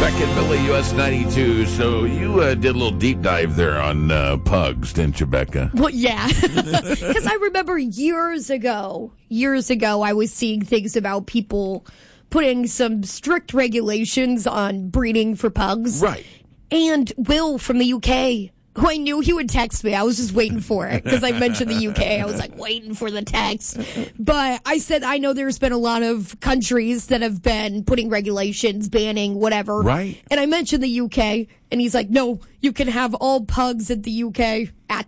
Back in Philly, US 92. So you did a little deep dive there on pugs, didn't you, Becca? Well, yeah. Because I remember years ago, I was seeing things about people putting some strict regulations on breeding for pugs. Right. And Will from the UK, who I knew he would text me. I was just waiting for it because I mentioned the UK. I was like waiting for the text. But I said, I know there's been a lot of countries that have been putting regulations, banning, whatever. Right. And I mentioned the UK, and he's like, no, you can have all pugs at the UK.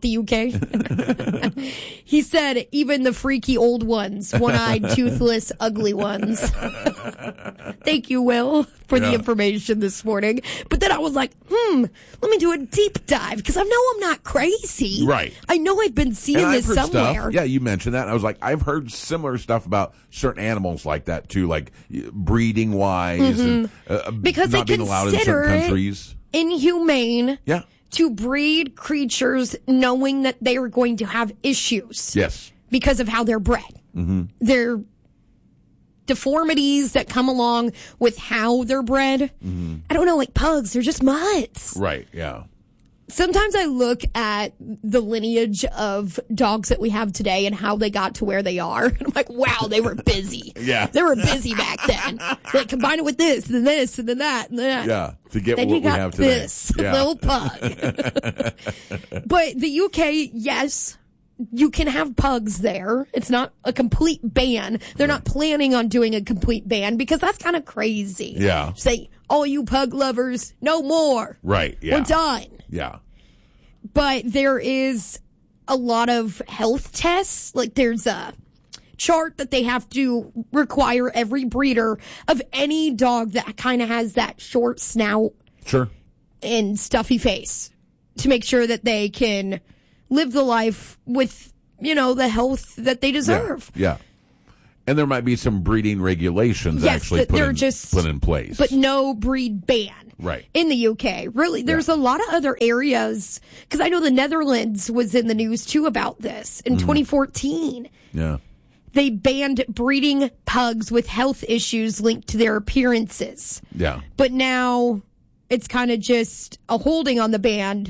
He said, even the freaky old ones, one-eyed, toothless, ugly ones. Thank you, Will, for the information this morning. But then I was like, let me do a deep dive, because I know I'm not crazy. Right. I know I've been seeing this somewhere. Stuff. Yeah, you mentioned that. I was like, I've heard similar stuff about certain animals like that, too, like breeding-wise. And, because not they being allowed in certain countries. Inhumane. Yeah. To breed creatures knowing that they are going to have issues. Yes. Because of how they're bred. Mm-hmm. They're deformities that come along with how they're bred. Mm-hmm. I don't know, like pugs, they're just mutts. Right, yeah. Sometimes I look at the lineage of dogs that we have today and how they got to where they are. And I'm like, wow, they were busy. Yeah. They were busy back then. They combine it with this, and then this, and then that, and then that. Yeah, to get then what we have today. This little pug. But the UK, yes, you can have pugs there. It's not a complete ban. They're not planning on doing a complete ban because that's kind of crazy. Yeah. Say, all you pug lovers, no more. Right, yeah. We're done. Yeah. But there is a lot of health tests. Like there's a chart that they have to require every breeder of any dog that kind of has that short snout. Sure. And stuffy face to make sure that they can live the life with, the health that they deserve. Yeah. And there might be some breeding regulations actually put in place. But no breed ban. Right. In the UK. Really, there's a lot of other areas. Because I know the Netherlands was in the news, too, about this in 2014. Yeah. They banned breeding pugs with health issues linked to their appearances. Yeah. But now it's kind of just a holding on the ban.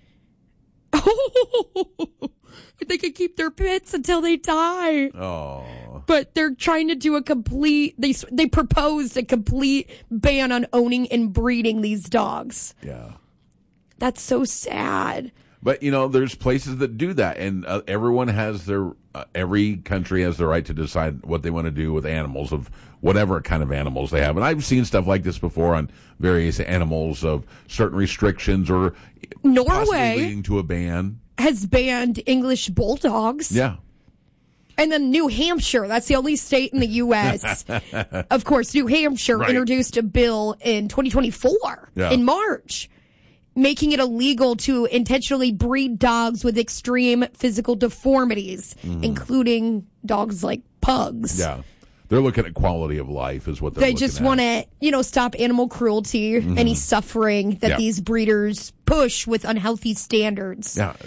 They could keep their pets until they die. Oh. But they're trying to do they proposed a complete ban on owning and breeding these dogs. Yeah. That's so sad. But, there's places that do that, and everyone has every country has the right to decide what they want to do with animals of whatever kind of animals they have. And I've seen stuff like this before on various animals of certain restrictions or possibly leading to a ban. Has banned English bulldogs. Yeah. And then New Hampshire, that's the only state in the U.S. Of course, New Hampshire introduced a bill in 2024 in March, making it illegal to intentionally breed dogs with extreme physical deformities, including dogs like pugs. Yeah. They're looking at quality of life is what they're looking at. They just want to, stop animal cruelty, any suffering that these breeders push with unhealthy standards. Yeah.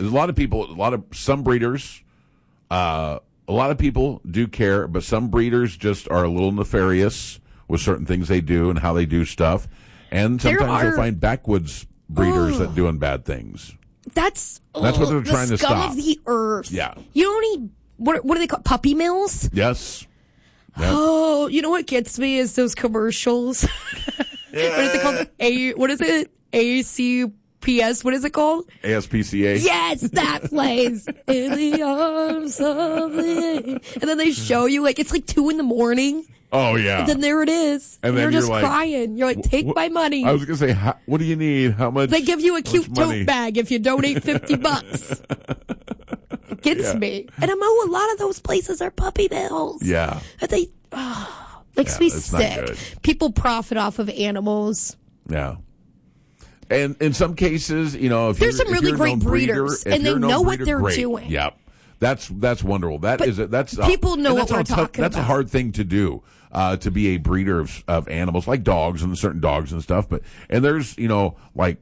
Some breeders, a lot of people do care, but some breeders just are a little nefarious with certain things they do and how they do stuff. And sometimes you'll find backwoods breeders that doing bad things. That's what they're trying to stop. The scum of the earth. Yeah. You don't need, what do they call puppy mills? Yes. Yep. Oh, you know what gets me is those commercials. What is it called? What is it? ACPS? What is it called? ASPCA. Yes, that plays. In the arms of the... And then they show you, it's 2 a.m. Oh, yeah. And then there it is. And then you're just crying. You're like, take my money. I was going to say, what do you need? How much? They give you a cute tote bag if you donate $50. It gets me. And I know a lot of those places are puppy mills. Yeah. They makes me sick. People profit off of animals. Yeah. And in some cases, there's some really great breeders, and they know what they're doing. Yeah. That's wonderful. People know what we're talking about. That's a hard thing to do, to be a breeder of animals like dogs and certain dogs and stuff. And there's,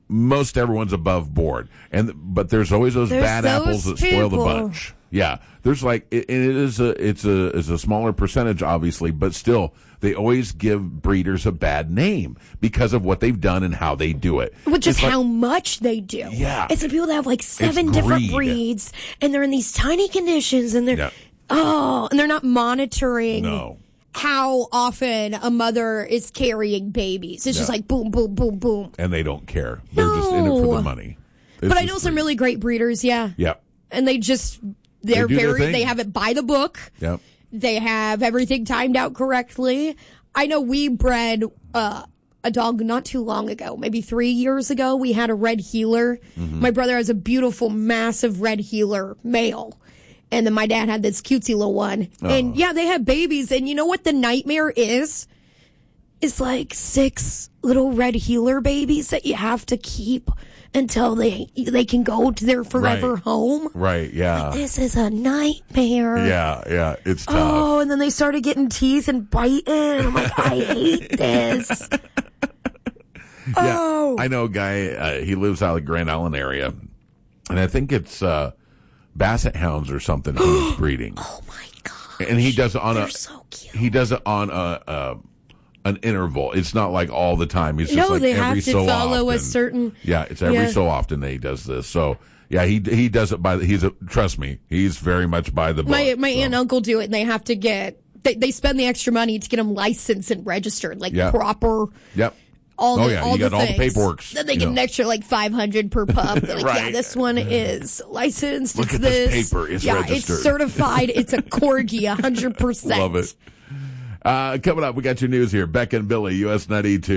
most everyone's above board, but there's always those bad apples that spoil the bunch. Yeah, there's it's a smaller percentage, obviously, but still, they always give breeders a bad name because of what they've done and how they do it. Well, just how much they do. Yeah. It's the people that have like 7 different breeds, and they're in these tiny conditions, and they're, and they're not monitoring how often a mother is carrying babies. It's just like boom, boom, boom, boom. And they don't care. They're just in it for the money. But I know some really great breeders, yeah. And they have it by the book. Yep. They have everything timed out correctly. I know we bred a dog not too long ago, maybe 3 years ago. We had a red heeler. Mm-hmm. My brother has a beautiful, massive red heeler male. And then my dad had this cutesy little one. Oh. And yeah, they had babies. And you know what the nightmare is? It's like 6 little red heeler babies that you have to keep until they can go to their forever home. Right, yeah. This is a nightmare. Yeah, it's tough. Oh, and then they started getting teeth and biting. I'm like, I hate this. Yeah, I know a guy, he lives out of the Grand Island area, and I think it's Basset Hounds or something he's breeding. Oh my gosh. And he does it on They're so cute. He does it on an interval. It's not like all the time. He's just like they every have to so follow often. a certain. Yeah, it's every so often that he does this. So yeah, he does it by. Trust me, he's very much by the book. My aunt and uncle do it, and they have to get. They spend the extra money to get them licensed and registered, like proper. Yep. All you got all the paperwork. Then they get an extra like $500 per pup. They're like, right. This one is licensed. Look it's at this paper. It's registered. It's certified. It's a corgi, 100%. Love it. Coming up, we got your news here. Beck and Billy, US 92.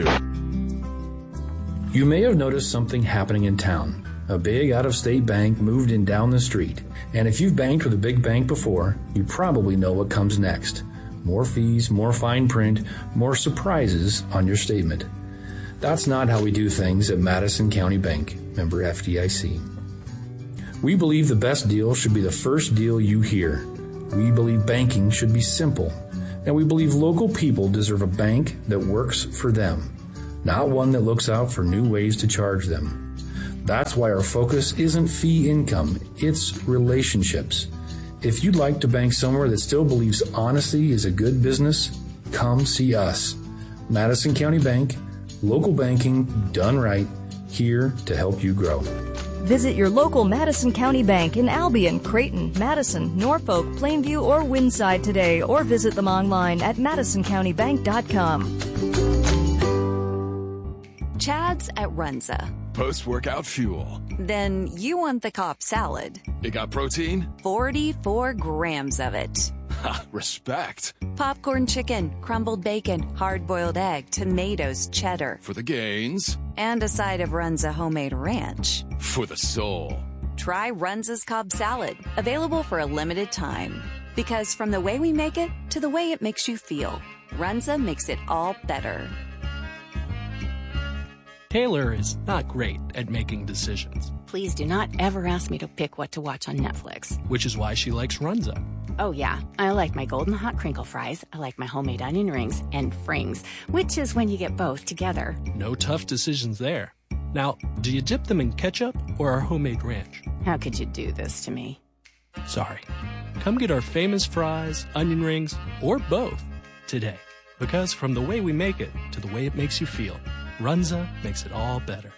You may have noticed something happening in town. A big out-of-state bank moved in down the street. And if you've banked with a big bank before, you probably know what comes next. More fees, more fine print, more surprises on your statement. That's not how we do things at Madison County Bank, member FDIC. We believe the best deal should be the first deal you hear. We believe banking should be simple. And we believe local people deserve a bank that works for them, not one that looks out for new ways to charge them. That's why our focus isn't fee income, it's relationships. If you'd like to bank somewhere that still believes honesty is a good business, come see us. Madison County Bank, local banking done right, here to help you grow. Visit your local Madison County Bank in Albion, Creighton, Madison, Norfolk, Plainview, or Windside today, or visit them online at madisoncountybank.com. Chad's at Runza. Post-workout fuel. Then you want the Cobb salad. It got protein? 44 grams of it. Ha, respect. Popcorn chicken, crumbled bacon, hard-boiled egg, tomatoes, cheddar. For the gains. And a side of Runza homemade ranch. For the soul. Try Runza's Cobb salad, available for a limited time. Because from the way we make it to the way it makes you feel, Runza makes it all better. Taylor is not great at making decisions. Please do not ever ask me to pick what to watch on Netflix. Which is why she likes Runza. Oh yeah, I like my golden hot crinkle fries, I like my homemade onion rings, and frings, which is when you get both together. No tough decisions there. Now, do you dip them in ketchup or our homemade ranch? How could you do this to me? Sorry. Come get our famous fries, onion rings, or both today. Because from the way we make it to the way it makes you feel, Runza makes it all better.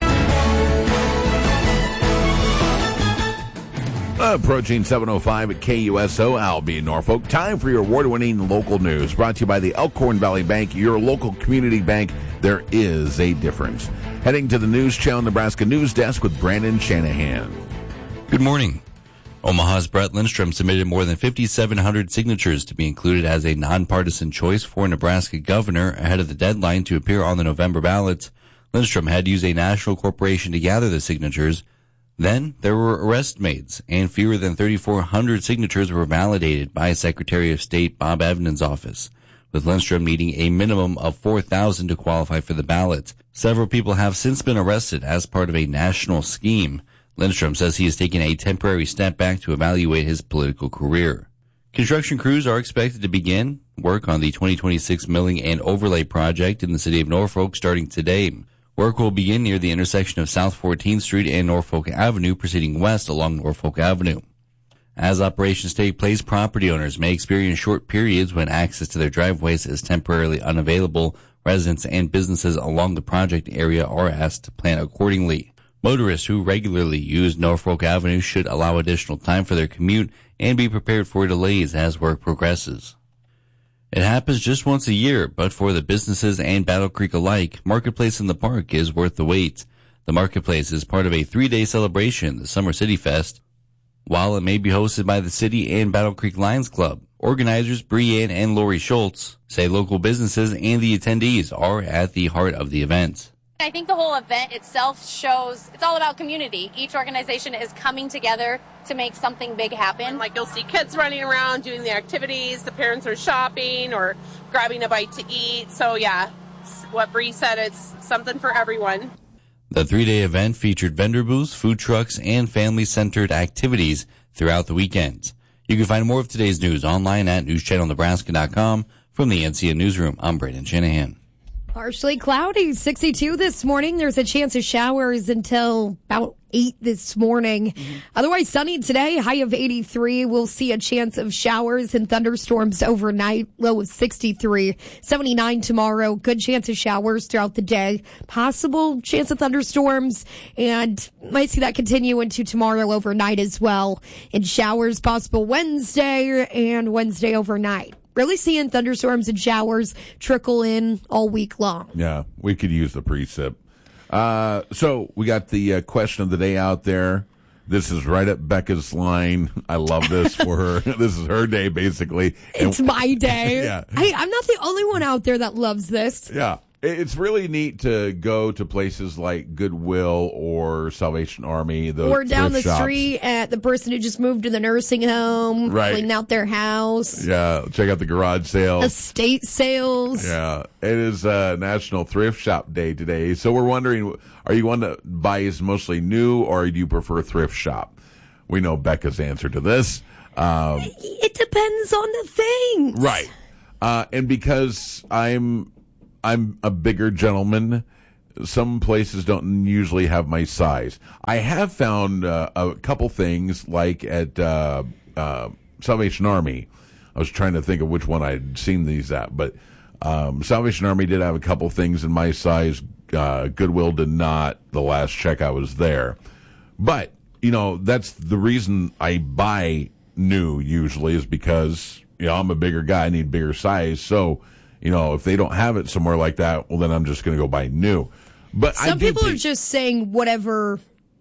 Approaching 7:05 at KUSO, Albion, Norfolk. Time for your award-winning local news. Brought to you by the Elkhorn Valley Bank, your local community bank. There is a difference. Heading to the News Channel Nebraska News Desk with Brandon Shanahan. Good morning. Omaha's Brett Lindstrom submitted more than 5,700 signatures to be included as a nonpartisan choice for Nebraska governor ahead of the deadline to appear on the November ballot. Lindstrom had to use a national corporation to gather the signatures. Then there were arrest made, and fewer than 3,400 signatures were validated by Secretary of State Bob Evans' office, with Lindstrom needing a minimum of 4,000 to qualify for the ballot. Several people have since been arrested as part of a national scheme. Lindstrom says he is taking a temporary step back to evaluate his political career. Construction crews are expected to begin work on the 2026 milling and overlay project in the city of Norfolk starting today. Work will begin near the intersection of South 14th Street and Norfolk Avenue, proceeding west along Norfolk Avenue. As operations take place, property owners may experience short periods when access to their driveways is temporarily unavailable. Residents and businesses along the project area are asked to plan accordingly. Motorists who regularly use Norfolk Avenue should allow additional time for their commute and be prepared for delays as work progresses. It happens just once a year, but for the businesses and Battle Creek alike, Marketplace in the Park is worth the wait. The Marketplace is part of a 3-day celebration, the Summer City Fest. While it may be hosted by the city and Battle Creek Lions Club, organizers Brianne and Lori Schultz say local businesses and the attendees are at the heart of the event. I think the whole event itself shows it's all about community. Each organization is coming together to make something big happen. Like you'll see kids running around doing the activities, the parents are shopping or grabbing a bite to eat. So yeah, what Bree said, it's something for everyone. The 3-day event featured vendor booths, food trucks, and family-centered activities throughout the weekend. You can find more of today's news online at newschannelnebraska.com. From the NCN Newsroom, I'm Brandon Shanahan. Partially cloudy, 62 this morning. There's a chance of showers until about 8 this morning. Otherwise sunny today, high of 83. We'll see a chance of showers and thunderstorms overnight, low of 63. 79 tomorrow, good chance of showers throughout the day. Possible chance of thunderstorms, and might see that continue into tomorrow overnight as well. And showers possible Wednesday and Wednesday overnight. Really seeing thunderstorms and showers trickle in all week long. Yeah, we could use the precip. So we got the question of the day out there. This is right up Becca's line. I love this for her. This is her day, basically. It's my day. Yeah. Hey, I'm not the only one out there that loves this. Yeah. It's really neat to go to places like Goodwill or Salvation Army. Or down the shops. street at the person who just moved to the nursing home, right. Cleaning out their house. Yeah, check out the garage sales. Estate sales. Yeah, it is National Thrift Shop Day today. So we're wondering, are you one that buys mostly new or do you prefer thrift shop? We know Becca's answer to this. It depends on the thing. Right. And because I'm a bigger gentleman, some places don't usually have my size. I have found a couple things, like at Salvation Army. I was trying to think of which one I'd seen these at, but Salvation Army did have a couple things in my size. Goodwill did not, the last check I was there. But, that's the reason I buy new usually, is because, I'm a bigger guy, I need bigger size, so if they don't have it somewhere like that, well, then I'm just going to go buy new. But some people are just saying whatever.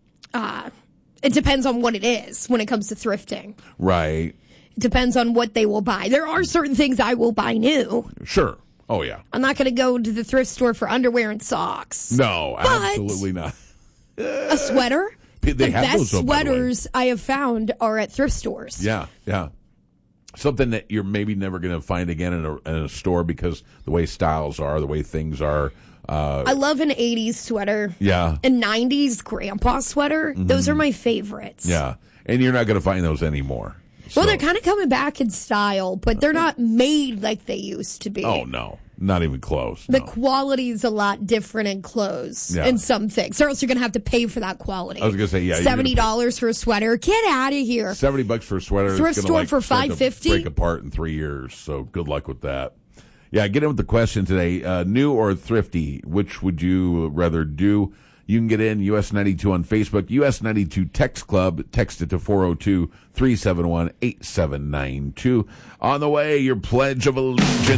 It depends on what it is when it comes to thrifting. Right. It depends on what they will buy. There are certain things I will buy new. Sure. Oh, yeah. I'm not going to go to the thrift store for underwear and socks. No, absolutely not. A sweater. They have best those, sweaters I have found are at thrift stores. Yeah, yeah. Something that you're maybe never going to find again in a store because the way styles are, the way things are. I love an 80s sweater. Yeah. A 90s grandpa sweater. Mm-hmm. Those are my favorites. Yeah. And you're not going to find those anymore. Well, they're kind of coming back in style, but they're not made like they used to be. Oh, no. Not even close. The quality is a lot different in clothes and some things. Or else you're going to have to pay for that quality. I was going to say, yeah. $70 for a sweater. Get out of here. $70 for a sweater. Thrift store for $5.50. Break apart in 3 years. So good luck with that. Yeah, get in with the question today. New or thrifty? Which would you rather do? You can get in US 92 on Facebook, US 92 Text Club. Text it to 402-371-8792. On the way, your Pledge of Allegiance.